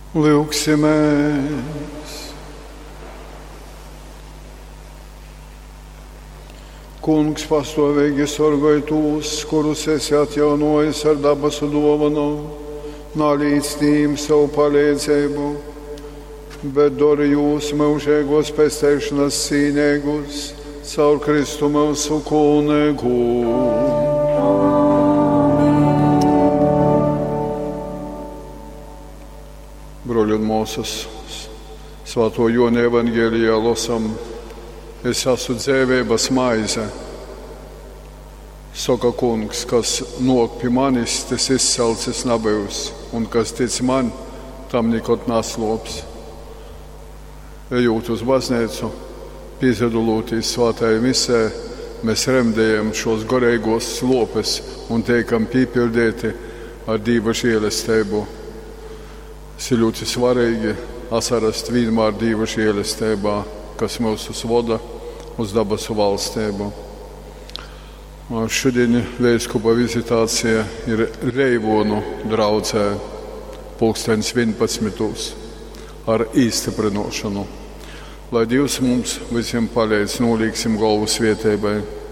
Lūksimies! Kungs pastāvīgi sargāj tos, kurus esi atjaunojis ar dabas dāvanu, nalīdz tiem savu palīdzību, bet dori jūs mūžīgos pestēšanas cīnīgus caur Kristu mūsu kungu. Broļi un mūsas, Svēto Jona evangelijā lasām: es esmu dzīvības maize. Saka kungs, kas nāk pie manis, tas izsalcis nebūs, un kas tic man, tam nekad neslops. Ejot uz baznīcu, piedalūties svētajā misē, mēs remdējam šos garīgos slopes un tiekam piepildīti ar Dieva žēlastību. Tas ir ļoti svarīgi atrast vienmēr Dieva žēlastībā, kas mūs vada uz dabasu valstību. Šodien veidskupa vizitācija ir Reivonu draudzē 11. ar īstiprinošanu. Lai Dievs mums visiem palīdz, nolīksim galvas vietēbai.